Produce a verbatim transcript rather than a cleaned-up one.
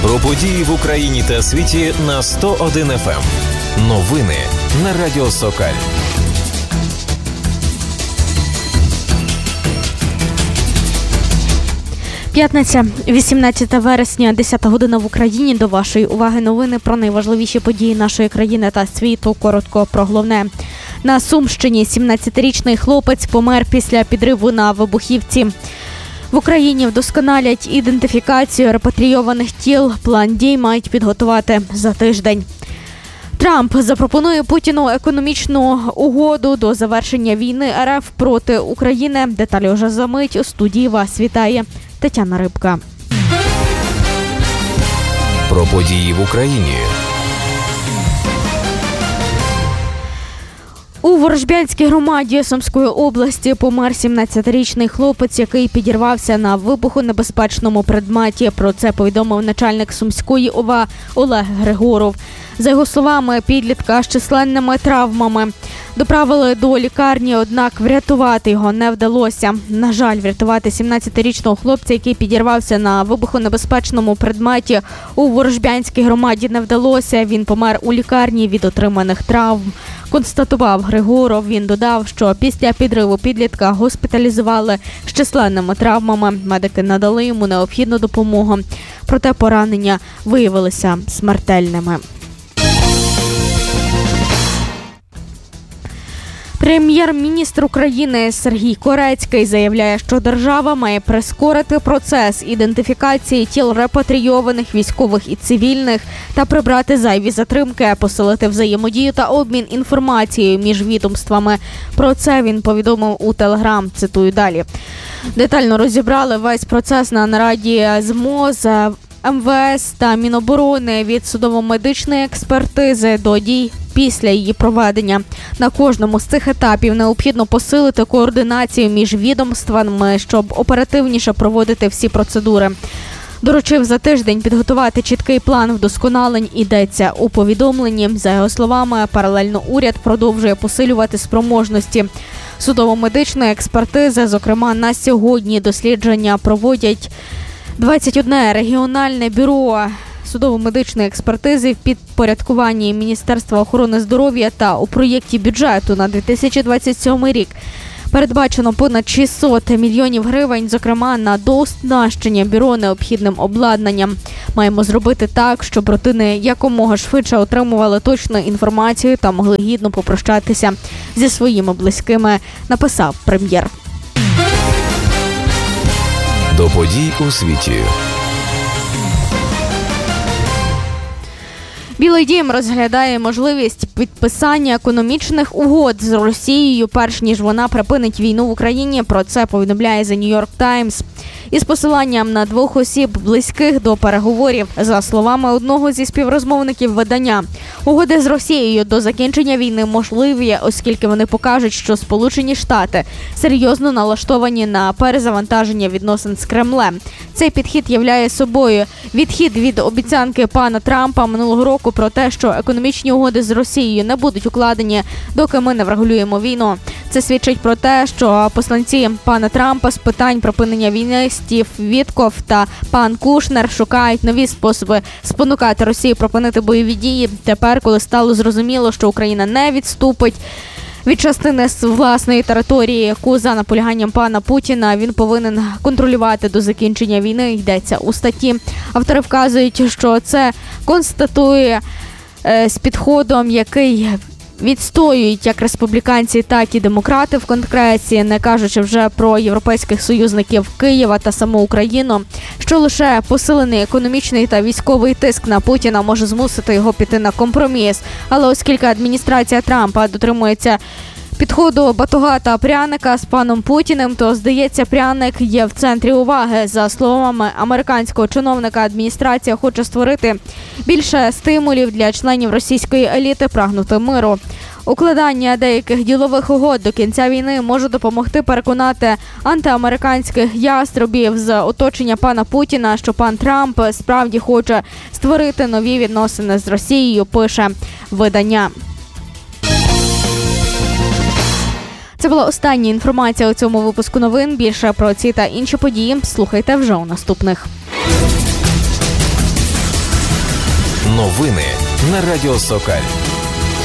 Про події в Україні та світі на сто один еф ем. Новини на Радіо Сокаль. П'ятниця, вісімнадцяте вересня, десята година в Україні. До вашої уваги новини про найважливіші події нашої країни та світу. Коротко про головне. На Сумщині сімнадцятирічний хлопець помер після підриву на вибухівці. В Україні вдосконалять ідентифікацію репатрійованих тіл. План дій мають підготувати за тиждень. Трамп запропонує Путіну економічну угоду до завершення війни РФ проти України. Деталі вже за мить. У студії вас вітає Тетяна Рибка. Про події в Україні. У Ворожбянській громаді Сумської області помер сімнадцятирічний хлопець, який підірвався на вибухонебезпечному предметі. Про це повідомив начальник Сумської ОВА Олег Григоров. За його словами, підлітка з численними травмами доправили до лікарні, однак врятувати його не вдалося. На жаль, врятувати сімнадцятирічного хлопця, який підірвався на вибухонебезпечному предметі, у Ворожбянській громаді не вдалося. Він помер у лікарні від отриманих травм, констатував Григоров. Він додав, що після підриву підлітка госпіталізували з численними травмами. Медики надали йому необхідну допомогу, проте поранення виявилися смертельними. Прем'єр-міністр України Сергій Корецький заявляє, що держава має прискорити процес ідентифікації тіл репатрійованих військових і цивільних та прибрати зайві затримки, посилити взаємодію та обмін інформацією між відомствами. Про це він повідомив у Телеграм, цитую далі. Детально розібрали весь процес на нараді з МОЗ, ем ве ес та Міноборони від судово-медичної експертизи до дій після її проведення. На кожному з цих етапів необхідно посилити координацію між відомствами, щоб оперативніше проводити всі процедури. Доручив за тиждень підготувати чіткий план вдосконалень, йдеться у повідомленні. За його словами, паралельно уряд продовжує посилювати спроможності судово-медичної експертизи. Зокрема, на сьогодні дослідження проводять двадцять одне регіональне бюро судово-медичної експертизи в підпорядкуванні Міністерства охорони здоров'я, та у проєкті бюджету на дві тисячі двадцять сьомий рік передбачено понад шістсот мільйонів гривень, зокрема на дооснащення бюро необхідним обладнанням. Маємо зробити так, щоб родини якомога швидше отримували точну інформацію та могли гідно попрощатися зі своїми близькими, написав прем'єр. До подій у світі. Білий дім розглядає можливість підписання економічних угод з Росією, перш ніж вона припинить війну в Україні. Про це повідомляє The New York Times. Із посиланням на двох осіб, близьких до переговорів. За словами одного зі співрозмовників видання, угоди з Росією до закінчення війни можливі, оскільки вони покажуть, що Сполучені Штати серйозно налаштовані на перезавантаження відносин з Кремлем. Цей підхід являє собою відхід від обіцянки пана Трампа минулого року про те, що економічні угоди з Росією не будуть укладені, доки ми не врегулюємо війну. Це свідчить про те, що посланці пана Трампа з питань припинення війни Стів Вітков та пан Кушнер шукають нові способи спонукати Росію припинити бойові дії. Тепер, коли стало зрозуміло, що Україна не відступить від частини з власної території, яку за наполяганням пана Путіна він повинен контролювати до закінчення війни, йдеться у статті. Автори вказують, що це констатує е, з підходом, який відстоюють як республіканці, так і демократи в Конгресі, не кажучи вже про європейських союзників Києва та саму Україну, що лише посилений економічний та військовий тиск на Путіна може змусити його піти на компроміс. Але оскільки адміністрація Трампа дотримується підходу батога та пряника з паном Путіним, то, здається, пряник є в центрі уваги. За словами американського чиновника, адміністрація хоче створити більше стимулів для членів російської еліти прагнути миру. Укладання деяких ділових угод до кінця війни може допомогти переконати антиамериканських яструбів з оточення пана Путіна, що пан Трамп справді хоче створити нові відносини з Росією, пише видання. Це була остання інформація у цьому випуску новин. Більше про ці та інші події слухайте вже у наступних. Новини на Радіо Сокаль.